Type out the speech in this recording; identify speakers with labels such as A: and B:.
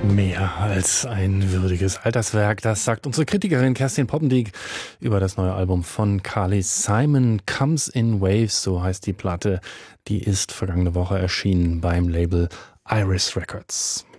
A: Mehr als ein würdiges Alterswerk, das sagt unsere Kritikerin Kerstin Poppendiek über das neue Album von Carly Simon. Comes in Waves, so heißt die Platte. Die ist vergangene Woche erschienen beim Label Iris Records.